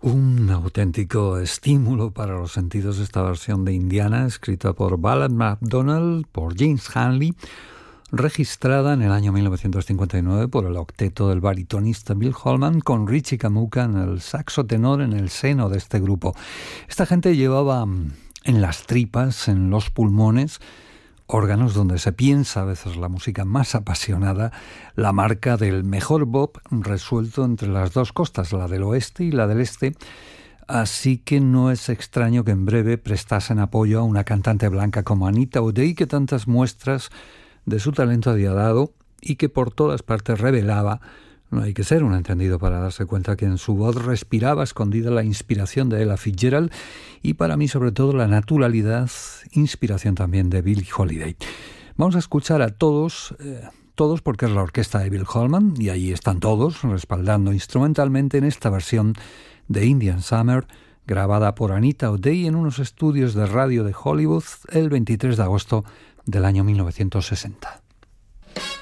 Un auténtico estímulo para los sentidos esta versión de Indiana, escrita por Ballard MacDonald, por James Hanley, registrada en el año 1959 por el octeto del baritonista Bill Holman, con Richie Camuca en el saxo tenor en el seno de este grupo. Esta gente llevaba en las tripas, en los pulmones, órganos donde se piensa a veces la música más apasionada, la marca del mejor bop resuelto entre las dos costas, la del oeste y la del este. Así que no es extraño que en breve prestasen apoyo a una cantante blanca como Anita O'Day, que tantas muestras de su talento había dado y que por todas partes revelaba. No hay que ser un entendido para darse cuenta que en su voz respiraba escondida la inspiración de Ella Fitzgerald y para mí sobre todo la naturalidad, inspiración también de Billie Holiday. Vamos a escuchar a todos porque es la orquesta de Bill Holman y allí están todos respaldando instrumentalmente en esta versión de Indian Summer, grabada por Anita O'Day en unos estudios de radio de Hollywood el 23 de agosto del año 1960.